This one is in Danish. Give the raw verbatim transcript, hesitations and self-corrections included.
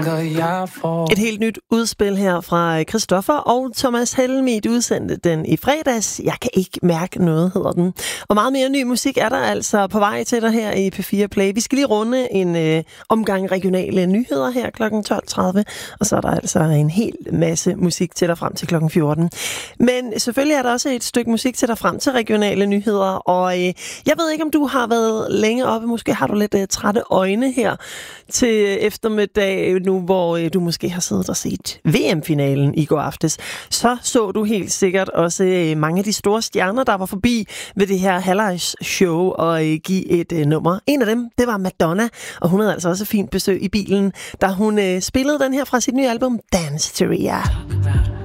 Et helt nyt udspil her fra Christoffer og Thomas Helmig udsendte den i fredags. Jeg kan ikke mærke noget, hedder den. Og meget mere ny musik er der altså på vej til dig her i P fire Play. Vi skal lige runde en øh, omgang regionale nyheder her klokken tolv tredive. Og så er der altså en hel masse musik til dig frem til klokken fjorten. Men selvfølgelig er der også et stykke musik til dig frem til regionale nyheder. Og øh, jeg ved ikke, om du har været længe oppe. Måske har du lidt øh, trætte øjne her til eftermiddag nu, hvor øh, du måske har siddet og set V M-finalen i går aftes. Så så du helt sikkert også øh, mange af de store stjerner, der var forbi ved det her halvlejs-show og øh, give et øh, nummer. En af dem, det var Madonna, og hun havde altså også fint besøg i bilen, da hun øh, spillede den her fra sit nye album Dance Teria.